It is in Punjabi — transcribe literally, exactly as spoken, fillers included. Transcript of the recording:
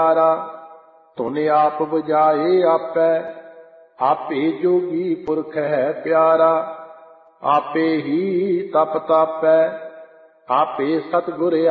ਪਿਆਰਾ। ਧੁਨ ਆਪ ਬੁਝਾਏ ਆਪੈ, ਆਪੇ ਜੋਗੀ ਪੁਰਖ ਹੈ ਪਿਆਰਾ। ਆਪੇ ਹੀ ਤਪ ਤਾਪੈ, ਆਪੇ ਸਤਿਗੁਰ